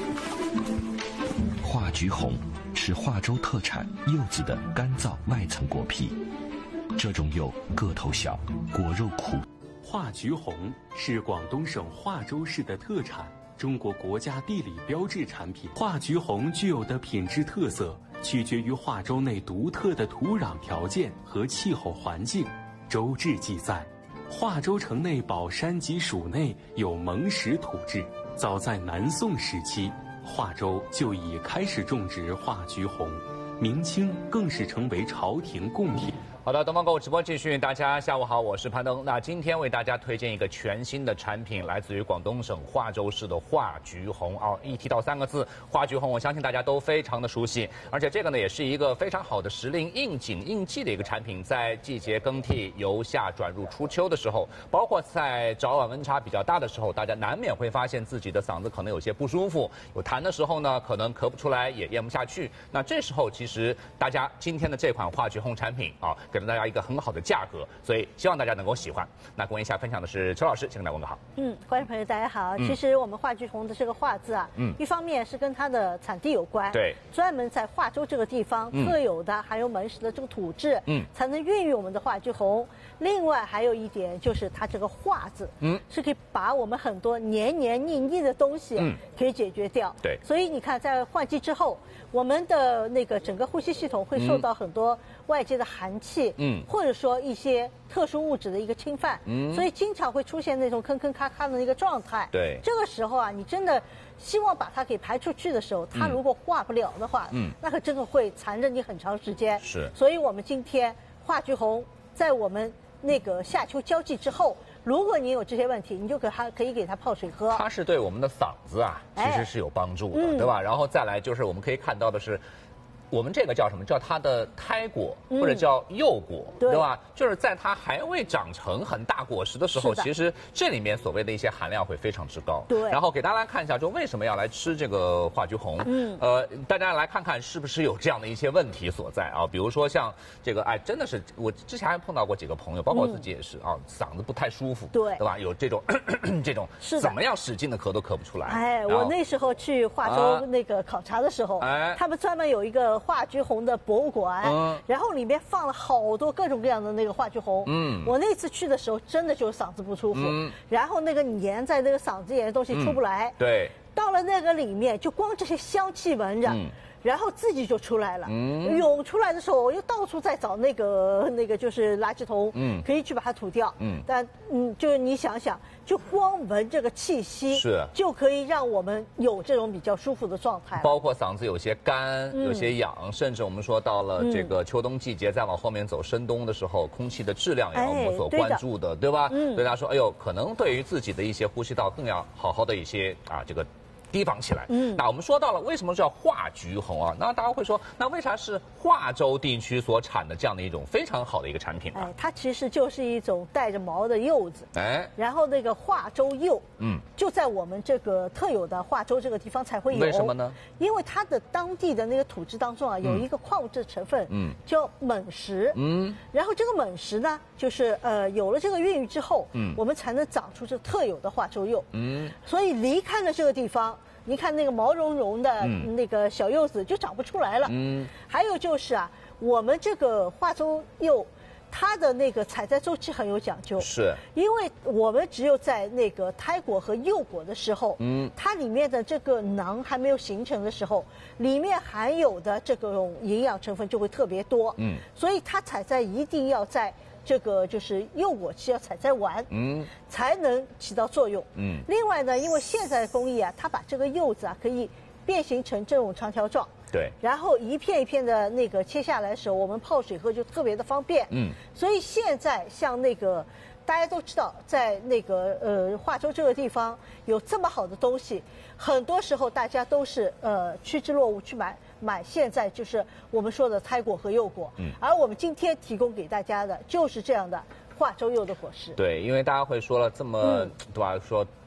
化橘红是化州特产柚子的干燥外层果皮，这种柚个头小，果肉苦。 化橘红是广东省化州市的特产，中国国家地理标志产品。化橘红具有的品质特色取决于化州内独特的土壤条件和气候环境。州志记载，化州城内宝山及属内有蒙石土质，早在南宋时期，化州就已开始种植化橘红，明清更是成为朝廷贡品。 好的，东方购物直播继续，大家下午好，我是潘登。那今天为大家推荐一个全新的产品，来自于广东省化州市的化橘红啊。一提到3个字化橘红，我相信大家都非常的熟悉，而且这个呢也是一个非常好的时令应景应季的一个产品，在季节更替由夏转入初秋的时候，包括在早晚温差比较大的时候，大家难免会发现自己的嗓子可能有些不舒服，有痰的时候呢，可能咳不出来，也咽不下去。那这时候其实大家今天的这款化橘红产品啊，给了大家一个很好的价格，所以希望大家能够喜欢。那跟我一下分享的是邱老师，请跟大家问个好。 观众朋友大家好。其实我们化橘红的这个化字啊，一方面是跟它的产地有关， 对， 专门在化州这个地方特有的，还有蒙石的这个土质，才能孕育我们的化橘红。另外还有一点就是它这个化字，是可以把我们很多黏黏腻腻的东西，可以解决掉。 对， 所以你看在换季之后，我们的那个整个呼吸系统会受到很多外界的寒气，或者说一些特殊物质的一个侵犯，所以经常会出现那种吭吭咔咔的那个状态。 对， 这个时候啊，你真的希望把它给排出去的时候，它如果化不了的话，那可真的会缠着你很长时间。 是， 所以我们今天化橘红在我们那个夏秋交际之后，如果你有这些问题，你就可以给它泡水喝。 它是对我们的嗓子啊，其实是有帮助的，对吧？然后再来就是我们可以看到的是，我们这个叫什么？叫它的胎果或者叫幼果，对吧？就是在它还未长成很大果实的时候，其实这里面所谓的一些含量会非常之高。 对。 然后给大家来看一下，就为什么要来吃这个化橘红？大家来看看是不是有这样的一些问题所在啊？比如说像这个，哎，真的是我之前还碰到过几个朋友，包括我自己也是啊，嗓子不太舒服，对吧？有这种这种怎么样使劲的咳都咳不出来。 哎，我那时候去化州那个考察的时候，他们专门有一个化橘红的博物馆，然后里面放了好多各种各样的那个化橘红。我那次去的时候，真的就是嗓子不舒服，然后那个粘在那个嗓子眼的东西出不来。 对， 到了那个里面，就光这些香气闻着。然后自己就出来了，涌出来的时候，我又到处在找那个就是垃圾桶，可以去把它吐掉。但就是你想想，就光闻这个气息， 是就可以让我们有这种比较舒服的状态。 包括嗓子有些干，有些痒，甚至我们说到了这个秋冬季节，再往后面走深冬的时候，空气的质量也要我们所关注的，对吧？所以大家说，哎呦，可能对于自己的一些呼吸道更要好好的一些这个提防起来。那我们说到了为什么叫化橘红啊？那大家会说，那为啥是化州地区所产的这样的一种非常好的一个产品呢？ 它其实就是一种带着毛的柚子，然后那个化州柚，就在我们这个特有的化州这个地方才会有。 为什么呢？ 因为它的当地的那个土质当中啊，有一个矿物质成分，叫锰石，然后这个锰石呢，就是有了这个孕育之后，我们才能长出这特有的化州柚，所以离开了这个地方。你看那个毛茸茸的那个小柚子就长不出来了。还有就是啊，我们这个化州柚，它的那个采摘周期很有讲究， 是因为我们只有在那个胎果和幼果的时候，它里面的这个囊还没有形成的时候，里面含有的这种营养成分就会特别多，所以它采摘一定要在这个就是幼果期要采摘完，才能起到作用。另外呢，因为现在的工艺啊，它把这个柚子啊可以变形成这种长条状， 对， 然后一片一片的那个切下来的时候，我们泡水喝就特别的方便。所以现在像那个大家都知道，在那个化州这个地方有这么好的东西，很多时候大家都是趋之若鹜去买现在就是我们说的胎果和幼果，而我们今天提供给大家的就是这样的化州柚的果实。 对，因为大家会说了这么对吧？说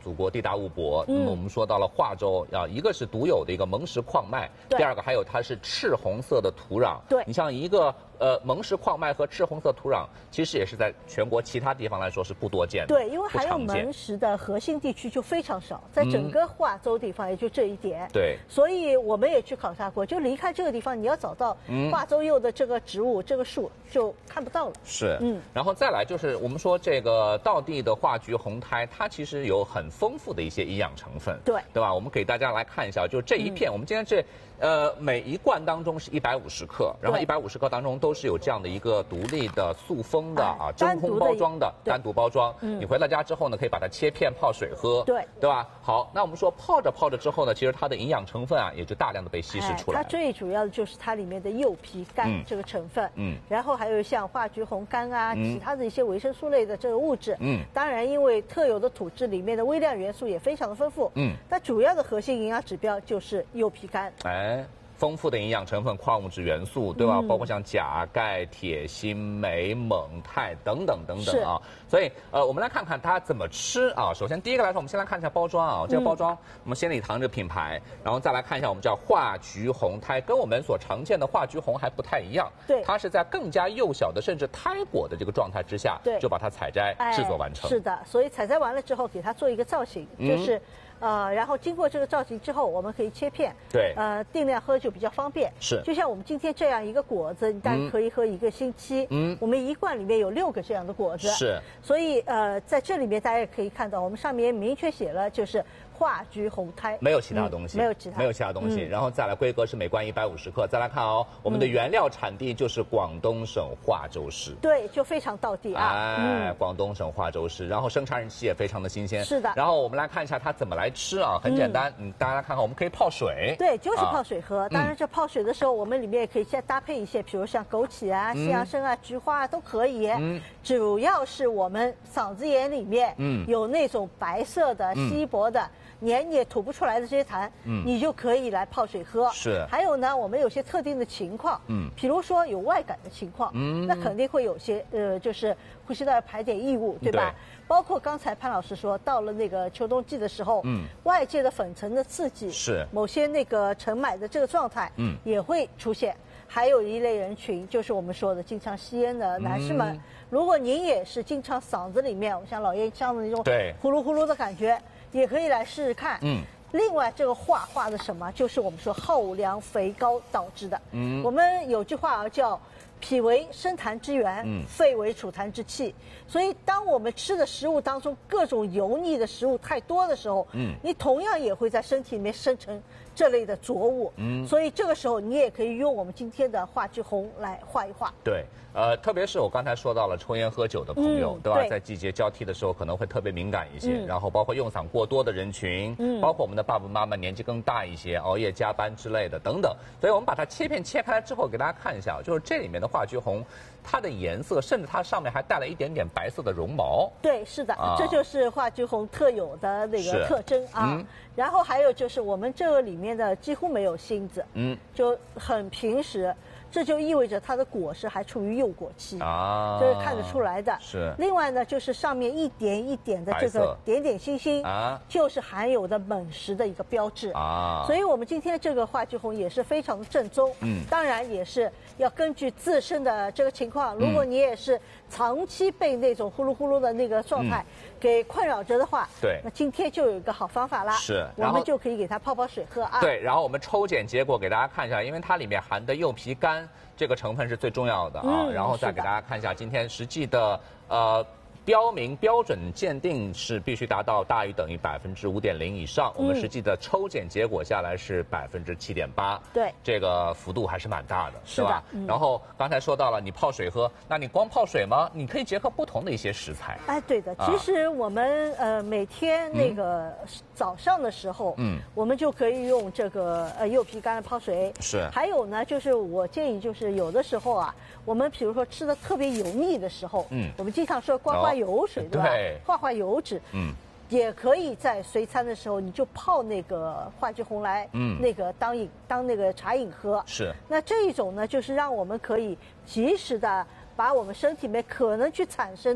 祖国地大物博，那么我们说到了化州啊，一个是独有的一个硼石矿脉，第二个还有它是赤红色的土壤。 对， 你像一个硼石矿脉和赤红色土壤，其实也是在全国其他地方来说是不多见的。 对，因为还有硼石的核心地区就非常少，在整个化州地方也就这一点。 对， 所以我们也去考察过，就离开这个地方，你要找到化州柚的这个植物、这个树就看不到了。 是，然后再来就是我们说这个道地的化菊红胎，它其实有很丰富的一些营养成分，对吧？我们给大家来看一下，就这一片，我们今天这每一罐当中是150克，然后150克当中都是有这样的一个独立的塑封的真空包装的单独包装。你回到家之后呢，可以把它切片泡水喝，对吧？好，那我们说泡着之后呢，其实它的营养成分也就大量的被稀释出来。 它最主要的就是它里面的柚皮苷这个成分，然后还有像化菊红苷啊，其他的一些维生素类的这个物质，当然因为特有的土质里面的微量元素也非常的丰富，但主要的核心营养指标就是柚皮苷。 丰富的营养成分、矿物质元素，对吧？包括像钾、钙、铁、锌、镁、锰、钛等等啊。所以我们来看看它怎么吃啊。首先第一个来说，我们先来看一下包装啊。这个包装，我们仙礼堂这个品牌，然后再来看一下我们叫化菊红胎，跟我们所常见的化菊红还不太一样。 对， 它是在更加幼小的甚至胎果的这个状态之下，就把它采摘制作完成。 是的，所以采摘完了之后，给它做一个造型，就是。然后经过这个造型之后，我们可以切片， 对， 定量喝就比较方便。 是， 就像我们今天这样一个果子，你大概可以喝1个星期。我们一罐里面有6个这样的果子。 是， 所以在这里面大家也可以看到，我们上面明确写了就是化菊红胎， 没有其他东西， 没有其他东西。然后再来规格是每罐150克。再来看我们的原料产地就是广东省化州市。 对，就非常道地啊。 广东省化州市，然后生产日期也非常的新鲜。 是的。 然后我们来看一下它怎么来吃啊，很简单，大家来看看，我们可以泡水。 对，就是泡水喝。当然，这泡水的时候，我们里面也可以再搭配一些，比如像枸杞啊、西洋参啊、菊花啊都可以。主要是我们嗓子眼里面有那种白色的稀薄的。黏也吐不出来的这些痰，你就可以来泡水喝。 是。 还有呢，我们有些特定的情况，比如说有外感的情况，那肯定会有些就是呼吸道排点异物，对吧？包括刚才潘老师说，到了那个秋冬季的时候，外界的粉尘的刺激， 是某些那个尘霾的这个状态，也会出现。还有一类人群，就是我们说的经常吸烟的男士们，如果您也是经常嗓子里面像老烟枪的那种呼噜呼噜的感觉。也可以来试试看。另外，这个化的什么，就是我们说厚粮肥膏导致的。我们有句话叫“脾为生痰之源，肺为储痰之器”。所以，当我们吃的食物当中各种油腻的食物太多的时候，你同样也会在身体里面生成这类的浊物。所以这个时候你也可以用我们今天的化菊红来化一化。 对。特别是我刚才说到了抽烟喝酒的朋友，对吧？在季节交替的时候可能会特别敏感一些，然后包括用嗓过多的人群，包括我们的爸爸妈妈年纪更大一些，熬夜加班之类的等等。所以我们把它切片切开来之后，给大家看一下，就是这里面的化菊红，它的颜色甚至它上面还带了一点点白色的绒毛。 对，是的，这就是化菊红特有的那个特征啊。然后还有就是我们这个里面的几乎没有芯子，就很平实。这就意味着它的果实还处于幼果期这是看得出来的。 是。 另外呢，就是上面一点一点的这个点点星星就是含有的锰石的一个标志所以我们今天这个化菊红也是非常的正宗。当然也是要根据自身的这个情况，如果你也是长期被那种呼噜呼噜的那个状态给困扰着的话， 对， 那今天就有一个好方法啦。 是。 我们就可以给它泡水喝啊。 对，然后我们抽检结果给大家看一下，因为它里面含的柚皮苷。这个成分是最重要的然后再给大家看一下今天实际的标明标准鉴定是必须达到大于等于5.0%以上，我们实际的抽检结果下来是7.8%， 对， 这个幅度还是蛮大的， 是吧？ 然后刚才说到了，你泡水喝，那你光泡水吗？你可以结合不同的一些食材。 对的，其实我们每天那个早上的时候，我们就可以用这个柚皮苷泡水。 是。 还有呢，就是我建议，就是有的时候我们比如说吃的特别油腻的时候，我们经常说刮油水，对吧？化油脂，也可以在随餐的时候，你就泡那个化菊红来，那个当那个茶饮喝。 是。 那这一种呢，就是让我们可以及时的把我们身体里面可能去产生的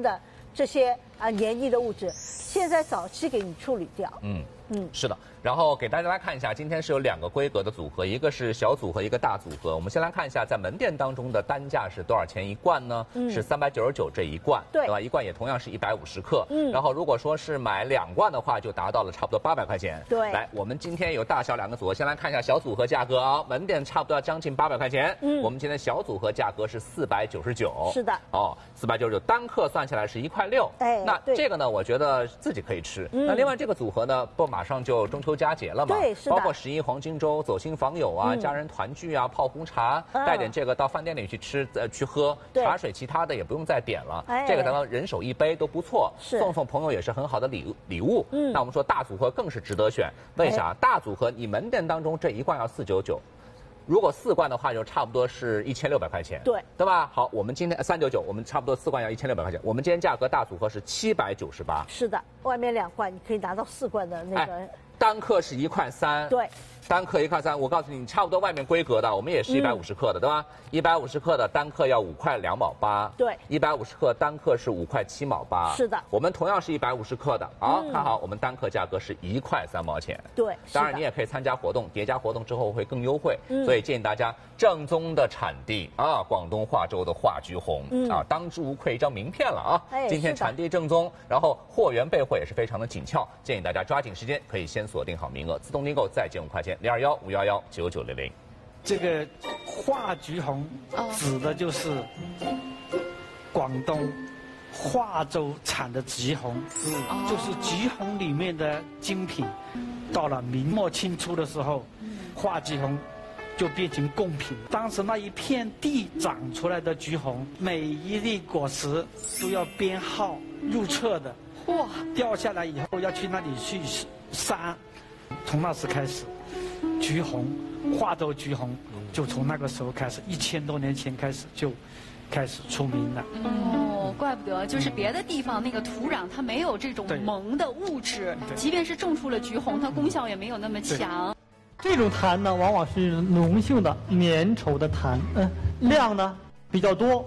这些黏液的物质，现在早期给你处理掉。 是的。然后给大家来看一下，今天是有2个规格的组合，一个是小组合，一个大组合。我们先来看一下，在门店当中的单价是多少钱一罐呢？是399这一罐，对吧？一罐也同样是150克。然后如果说是买2罐的话，就达到了差不多800块钱。 对。 来，我们今天有大小2个组合，先来看一下小组合价格啊，门店差不多要将近800块钱。我们今天小组合价格是499。 是的。 哦，499单克算下来是1.6块。哎，那这个呢，我觉得自己可以吃。那另外这个组合呢，不马上就中秋佳节了嘛？ 对。 包括11黄金周、走亲访友啊、家人团聚啊、泡红茶，带点这个到饭店里去吃、去喝茶水，其他的也不用再点了。这个咱们人手1杯都不错，送朋友也是很好的礼物。那我们说大组合更是值得选，为啥？大组合你门店当中这一罐要499。如果4罐的话，就差不多是1600块钱，对吧？好，我们今天399，我们差不多4罐要1600块钱。我们今天价格大组合是798。是的，外面2罐你可以拿到4罐的那个。 单克是1.3块，对，单克1.3块。我告诉你，差不多外面规格的，我们也是150克的，对吧？150克的单克要5块2毛8，对，150克单克是5块7毛8，是的。我们同样是150克的，好，看好我们单克价格是1块3毛钱，对。当然你也可以参加活动，叠加活动之后会更优惠，所以建议大家正宗的产地啊，广东化州的化橘红啊，当之无愧一张名片了啊。今天产地正宗，然后货源备货也是非常的紧俏，建议大家抓紧时间，可以先锁定好名额，自动订购再减5块钱，021-511-9900。 这个化橘红指的就是广东化州产的橘红，就是橘红里面的精品。到了明末清初的时候，化橘红就变成贡品。当时那一片地长出来的橘红，每一粒果实都要编号入册的。哇！掉下来以后要去那里去删。从那时开始，橘红，化州橘红就从那个时候开始，1000多年前开始就开始出名了。 哦，怪不得，就是别的地方那个土壤它没有这种萌的物质，即便是种出了橘红，它功效也没有那么强。 这种痰呢，往往是浓性的粘稠的痰，量呢比较多，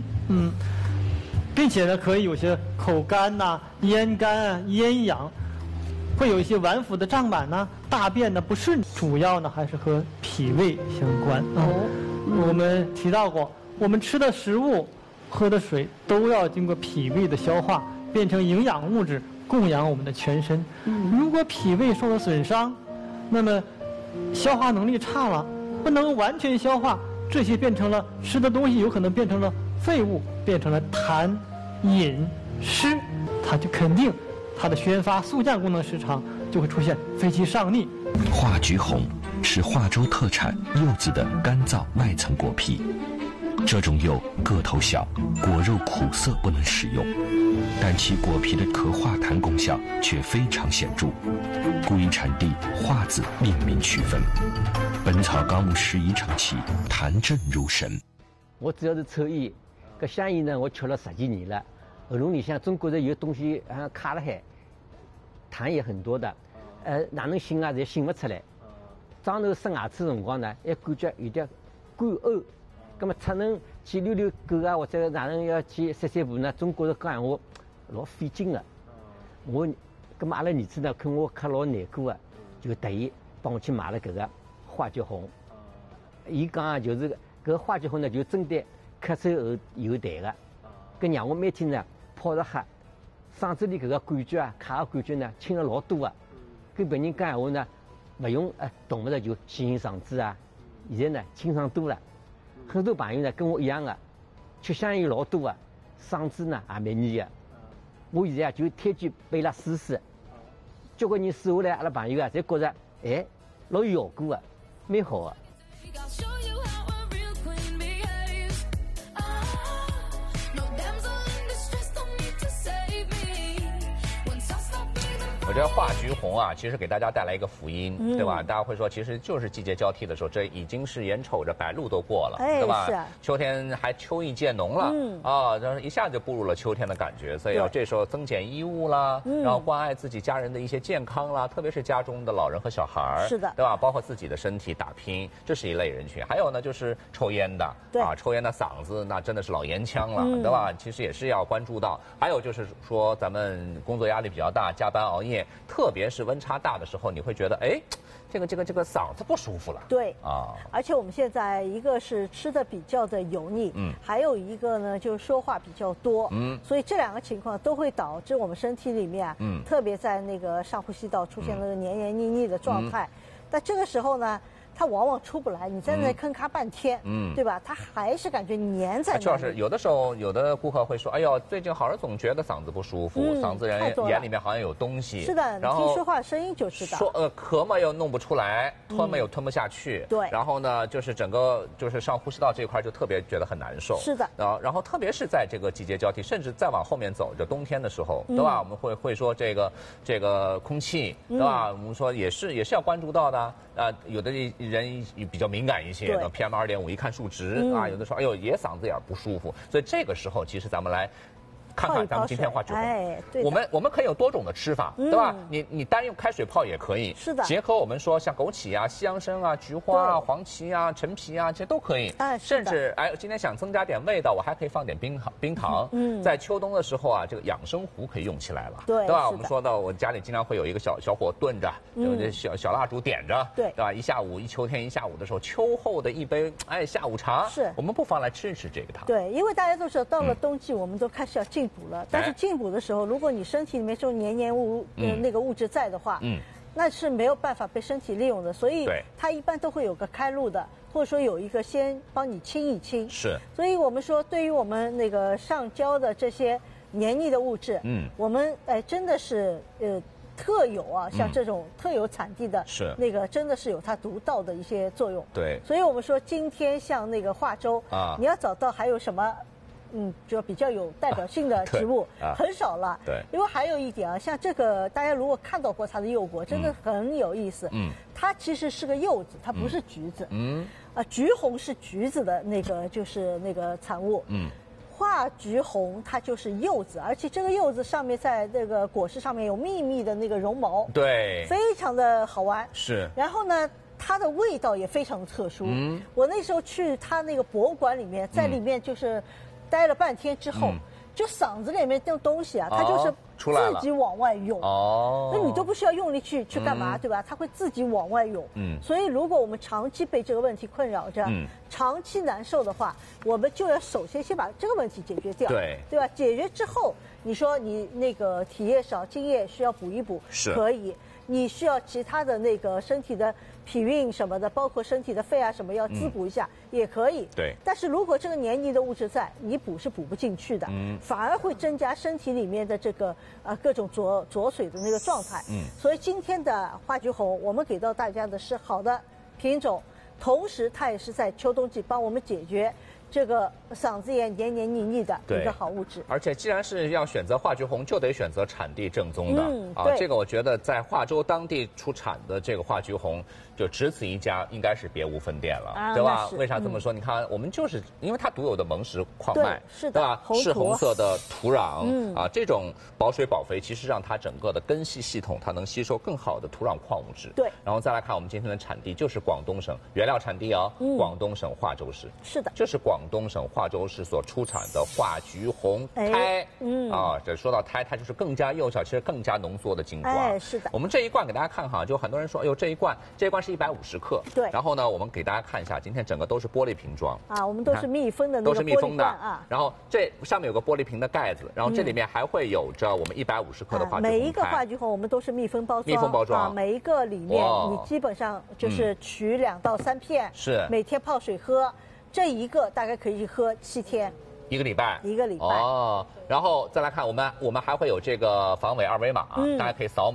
并且呢可以有些口干呐、咽干啊、咽痒。会有一些脘腹的胀满呢，大便呢不顺，主要呢还是和脾胃相关啊。我们提到过，我们吃的食物、喝的水都要经过脾胃的消化，变成营养物质，供养我们的全身。如果脾胃受了损伤，那么消化能力差了，不能完全消化，这些变成了吃的东西有可能变成了废物，变成了痰、饮、湿，它就肯定。它的宣发速降功能失常，就会出现肺气上逆。 化橘红是化州特产柚子的干燥外层果皮，这种柚个头小，果肉苦涩不能食用，但其果皮的可化痰功效却非常显著，故以产地化字命名区分。本草纲目11称其痰正入神。 我主要是抽烟，搿香烟呢，我吃了10几年了。喉咙里向总觉着有东西好像卡了海，痰也很多的，哪能擤啊，侪擤不出来。张头刷牙齿辰光呢，还感觉有点干呕，葛么出门去遛遛狗啊，或者哪能要去散散步呢，总觉着讲闲话老费劲的。葛么阿拉儿子呢，看我看老难过啊，就特意帮我去买了搿个化橘红。伊讲就是搿化橘红呢，就针对咳嗽后有痰的，搿让我每天呢泡着喝，嗓子里搿个感觉啊，卡个感觉呢轻了老多啊。跟别人讲闲话呢，勿用动勿着就洗嗓子啊，现在呢清爽多了。很多朋友呢跟我一样的，吃香烟老多啊，嗓子呢也蛮黏的。我现在啊就推荐拨伊拉试试，交关人试下来，阿拉朋友啊侪觉着老有效果的，蛮好的。 我觉得化橘红啊，其实给大家带来一个福音，对吧？大家会说，其实就是季节交替的时候，这已经是眼瞅着白露都过了，对吧？ 是啊。 秋天还秋意渐浓了，然后一下就步入了秋天的感觉，所以要这时候增减衣物啦，然后关爱自己家人的一些健康啦，特别是家中的老人和小孩， 是的， 对吧？包括自己的身体打拼，这是一类人群。还有呢，就是抽烟的，抽烟的嗓子那真的是老烟枪了，对吧？其实也是要关注到。还有就是说，咱们工作压力比较大，加班熬夜，特别是温差大的时候，你会觉得哎，这个嗓子不舒服了。 对啊，而且我们现在一个是吃的比较的油腻，还有一个呢就是说话比较多，所以这两个情况都会导致我们身体里面特别在那个上呼吸道出现那个黏黏腻腻的状态。但这个时候呢，它往往出不来，你在那吭咔半天，对吧？它还是感觉黏在那里。 主要是有的时候，有的顾客会说：“哎呦，最近好像总觉得嗓子不舒服，嗓子眼里面好像有东西。” 是的， 然后听说话声音就知道。 说咳嘛又弄不出来，吞嘛又吞不下去。 对。然后呢，就是整个就是上呼吸道这一块就特别觉得很难受。 是的。 然后特别是在这个季节交替，甚至再往后面走，就冬天的时候，对吧？我们会说这个空气，对吧？我们说也是要关注到的。有的人比较敏感一些，那 PM2.5一看数值有的时候哎呦也嗓子眼不舒服，所以这个时候其实咱们来看看咱们今天化橘红，我们可以有多种的吃法，对吧？你单用开水泡也可以， 是的。 结合我们说像枸杞啊、西洋参啊、菊花啊、黄芪啊、陈皮啊，这些都可以。甚至今天想增加点味道，我还可以放点冰糖。在秋冬的时候啊，这个养生壶可以用起来了，对吧？我们说到我家里经常会有一个小火炖着，有这小蜡烛点着，对吧？一下午秋天一下午的时候，秋后的一杯下午茶，是我们不妨来吃一吃这个汤。 对，因为大家都知道到了冬季，我们都开始要进补了，但是进补的时候，如果你身体里面这种黏那个物质在的话，那是没有办法被身体利用的，所以它一般都会有个开路的，或者说有一个先帮你清一清。 是， 所以我们说，对于我们那个上焦的这些黏腻的物质，我们真的是特有啊，像这种特有产地的， 是那个真的是有它独到的一些作用。 对， 所以我们说今天像那个化州啊，你要找到还有什么？就比较有代表性的植物很少了。 对， 因为还有一点啊，像这个大家如果看到过它的柚果，真的很有意思。它其实是个柚子，它不是橘子。橘红是橘子的那个就是那个产物。化橘红它就是柚子，而且这个柚子上面在那个果实上面有密密的那个绒毛。 对， 非常的好玩。 是。 然后呢？它的味道也非常的特殊。我那时候去它那个博物馆里面，在里面就是待了半天之后，就嗓子里面这种东西啊，它就是自己往外涌。那你都不需要用力去干嘛，对吧？它会自己往外涌。所以如果我们长期被这个问题困扰着，长期难受的话，我们就要首先把这个问题解决掉，对吧？解决之后，你说你那个体液少、津液需要补一补，可以。你需要其他的那个身体的脾运什么的，包括身体的肺啊什么要滋补一下，也可以。 对。 但是如果这个黏腻的物质在，你补是补不进去的，反而会增加身体里面的这个各种浊水的那个状态。所以今天的化橘红，我们给到大家的是好的品种，同时它也是在秋冬季帮我们解决这个嗓子眼黏黏腻腻的一个好物质。 而且既然是要选择化橘红，就得选择产地正宗的。这个我觉得在化州当地出产的这个化橘红，就只此一家，应该是别无分店了，对吧？为啥这么说？你看，我们就是因为它独有的硼石矿脉， 是的， 对吧？是红色的土壤，这种保水保肥，其实让它整个的根系统它能吸收更好的土壤矿物质。 对。 然后再来看我们今天的产地，就是广东省原料产地广东省化州市。 是的。 这是广东省化州市所出产的化橘红胎。这说到胎，它就是更加幼小，其实更加浓缩的精华。 是的。 我们这一罐给大家看哈，就很多人说，哎呦，这一罐是150克。 对。 然后呢，我们给大家看一下，今天整个都是玻璃瓶装。 我们都是密封的那个玻璃罐。 都是密封的然后这上面有个玻璃瓶的盖子，然后这里面还会有着我们150克的化橘红胎。 每一个化橘红我们都是密封包装。 密封包装。 每一个里面你基本上就是取2到3片， 是每天泡水喝，这一个大概可以喝7天。 1个礼拜。 1个礼拜。 然后再来看我们还会有这个防伪2维码，大家可以扫码。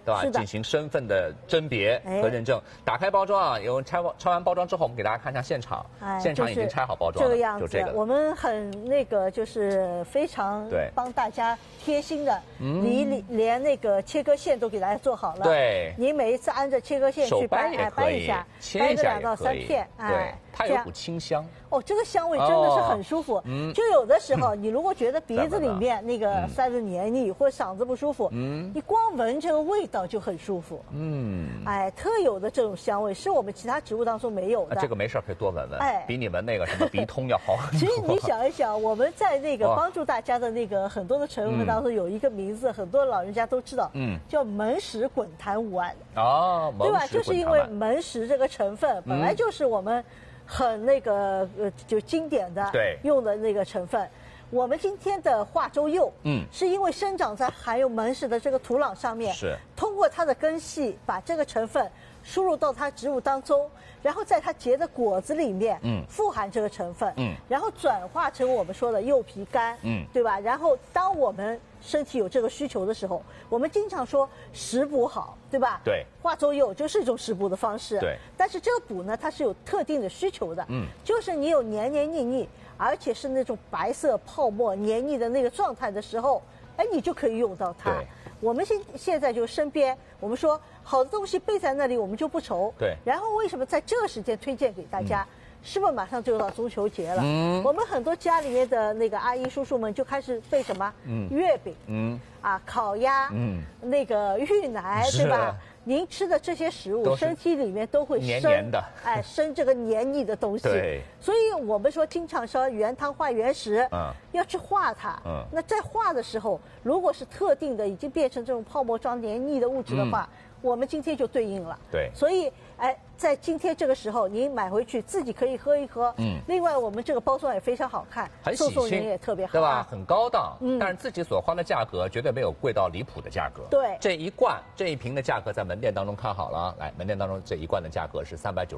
对吧？进行身份的甄别和认证。打开包装啊，有拆完包装之后，我们给大家看一下现场，现场已经拆好包装了， 这个样子。 就这个， 我们很那个就是非常帮大家贴心的，连那个切割线都给大家做好了。对，你每一次按着切割线去掰一下，掰个2到3片， 对，它有股清香。 哦，这个香味真的是很舒服。就有的时候，你如果觉得鼻子里面那个塞着黏腻或者嗓子不舒服，你光闻这个味道就很舒服。特有的这种香味是我们其他植物当中没有的。 这个没事可以多闻闻，比你闻那个什么鼻通要好很多。 其实你想一想，我们在那个帮助大家的那个很多的成分当中有一个名字，很多老人家都知道，叫门石滚檀丸。哦，对吧？就是因为门石这个成分本来就是我们很那个就经典的用的那个成分。我们今天的化州柚，是因为生长在含有门石的这个土壤上面，是通过它的根系把这个成分输入到它植物当中，然后在它结的果子里面，富含这个成分，然后转化成我们说的柚皮苷，对吧？然后当我们身体有这个需求的时候，我们经常说食补好，对吧？对，化州柚就是一种食补的方式。对，但是这个补呢，它是有特定的需求的，就是你有黏黏腻腻，而且是那种白色泡沫黏腻的那个状态的时候，你就可以用到它。我们现在就身边，我们说好的东西备在那里，我们就不愁。对。然后为什么在这个时间推荐给大家？是不是马上就到中秋节了？我们很多家里面的那个阿姨叔叔们就开始备什么？月饼，烤鸭，那个芋奶，对吧？您吃的这些食物，身体里面都会黏黏的， 生这个黏腻的东西。对，所以我们说经常说原汤化原食，要去化它。那在化的时候，如果是特定的已经变成这种泡沫状黏腻的物质的话，我们今天就对应了。对，所以在今天这个时候，您买回去自己可以喝一喝。另外我们这个包装也非常好看， 很喜庆， 也特别好， 对吧？很高档，但是自己所花的价格绝对没有贵到离谱的价格。 对， 这一罐这一瓶的价格在门店当中看好了，来，门店当中这一罐的价格是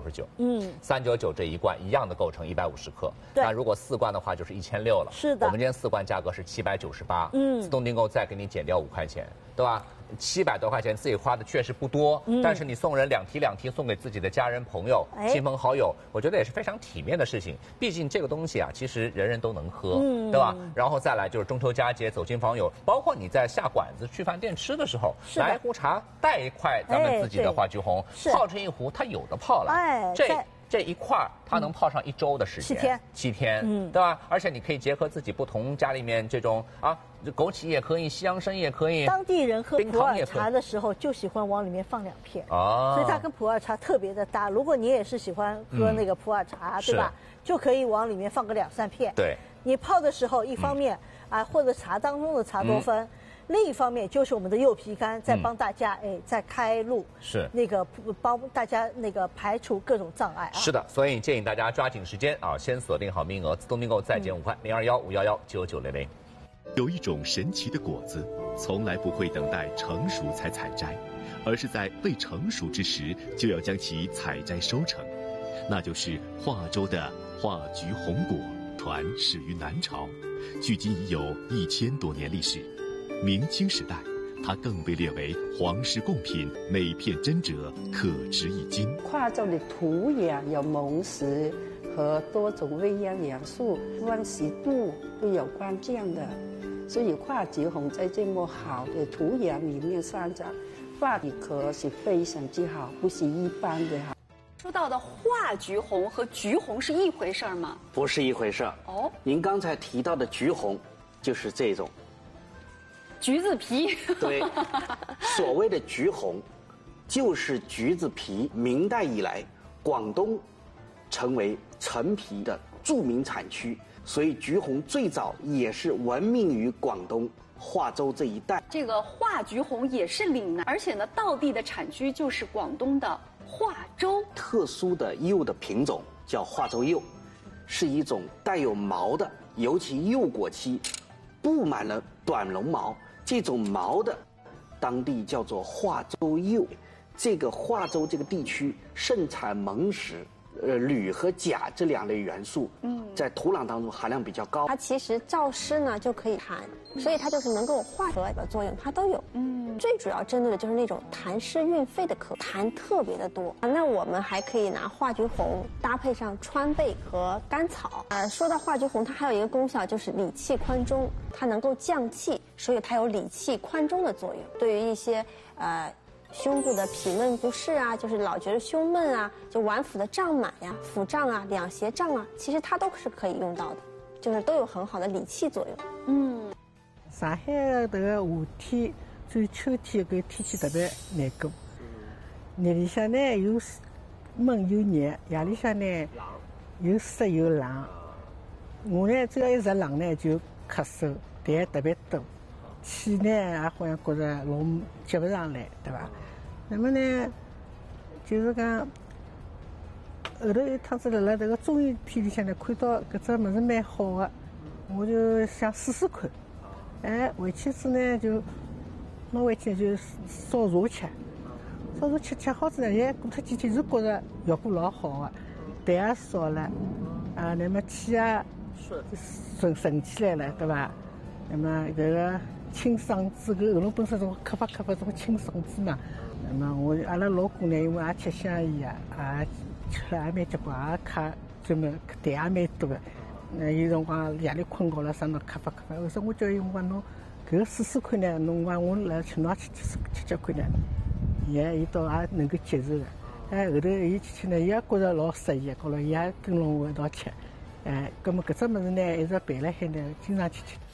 399。399这一罐一样的构成150克。那如果4罐的话就是1600了。是的，我们今天4罐价格是798。自动订购再给你减掉5块钱，对吧？700多块钱自己花的确实不多，但是你送人2提送给自己的家人朋友、亲朋好友，我觉得也是非常体面的事情。毕竟这个东西啊，其实人人都能喝，对吧？然后再来就是中秋佳节走亲访友，包括你在下馆子去饭店吃的时候，来一壶茶，带一块咱们自己的化橘红，泡成一壶，它有的泡了。这一块它能泡上1周的时间，7天，对吧？而且你可以结合自己不同家里面这种枸杞也可以，西洋参也可以。 当地人喝普洱茶的时候就喜欢往里面放2片，所以它跟普洱茶特别的搭。如果你也是喜欢喝那个普洱茶，对吧？就可以往里面放个2、3片。对，你泡的时候，一方面或者茶当中的茶多酚。另一方面就是我们的柚皮苷在帮大家在开路，是那个帮大家那个排除各种障碍。 是的，所以建议大家抓紧时间先锁定好名额，自动订购再减5块，021-511-9900。 有一种神奇的果子，从来不会等待成熟才采摘，而是在未成熟之时就要将其采摘收成，那就是化州的化橘红果。传始于南朝，距今已有1000多年历史。明清时代，它更被列为皇室贡品，每片真折可值1斤。 化州的土壤有硼石和多种微量元素，温湿度都有关键的，所以化橘红在这么好的土壤里面生长，化的壳是非常之好，不是一般的好。 说到的化橘红和橘红是一回事吗？ 不是一回事哦。您刚才提到的橘红，就是这种。 橘子皮。 对，所谓的橘红，就是橘子皮。明代以来，广东成为陈皮的著名产区，所以橘红最早也是闻名于广东化州这一带。 这个化橘红也是岭南，而且呢，道地的产区就是广东的化州。 特殊的柚的品种叫化州柚，是一种带有毛的，尤其柚果期布满了短绒毛。这种毛的，当地叫做化州柚。这个化州这个地区盛产硼石、铝和钾这2类元素，在土壤当中含量比较高。 它其实燥湿呢就可以含，所以它就是能够化合的作用，它都有。 最主要针对的就是那种痰湿运肺的咳，痰特别的多。那我们还可以拿化菊红搭配上川贝和甘草。说到化菊红，它还有一个功效就是理气宽中，它能够降气，所以它有理气宽中的作用。对于一些胸部的痞闷不适啊，就是老觉得胸闷啊，就脘腹的胀满呀、腹胀啊、两胁胀啊，其实它都是可以用到的，就是都有很好的理气作用。 上海的这个夏天，最秋天搿天气特别难过，日里向呢又闷又热，夜里向呢又湿又冷。我呢只要一着冷呢就咳嗽，痰特别多，气呢也好像觉着老接不上来，对吧？那么呢，就是讲后头一趟子辣这个中医篇里向呢，看到搿只物事蛮好的，我就想试试看。回去之呢就拿回去就烧茶吃，烧茶吃好之呢，过脱几天就觉着效果老好的，痰也少了，那么气也顺起来了，对吧？那么这个清嗓子，搿喉咙本身种咳发种清嗓子嘛。那么阿拉老公呢，因为也吃香烟也吃了也蛮结棍，也咳专门痰也蛮多的。有辰光夜里困觉了，啥侬咳发，后头我叫伊我讲侬搿试试看呢，侬讲我来请侬吃看呢，伊倒也能够接受的。后头伊去呢，伊也觉着老适意，搞了伊也跟牢我一道吃。葛末搿只物事呢，一直备辣海呢，经常去吃。